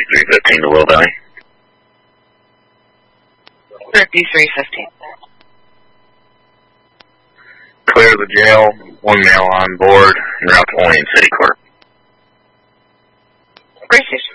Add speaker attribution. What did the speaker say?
Speaker 1: 5315 to Will Valley.
Speaker 2: 5315.
Speaker 1: Clear the jail, one male on board, en route to Olean City Court.
Speaker 2: Appreciate